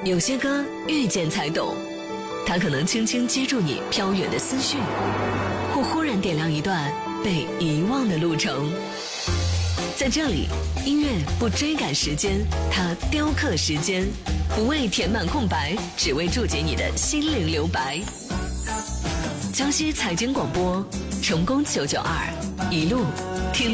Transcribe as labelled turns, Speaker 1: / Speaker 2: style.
Speaker 1: 有些歌遇见才懂，它可能轻轻接住你飘远的思绪，或忽然点亮一段被遗忘的路程。在这里，音乐不追赶时间，它雕刻时间，不为填满空白，只为注解你的心灵留白。江西财经广播，成功992，一路听。